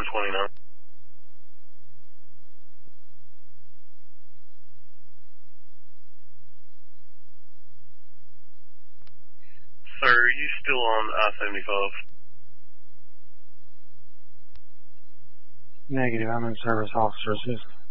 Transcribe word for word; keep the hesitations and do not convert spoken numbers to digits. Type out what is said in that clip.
one twenty-nine. Sir, are you still on I seventy-five? Negative, I'm in service, officer assist.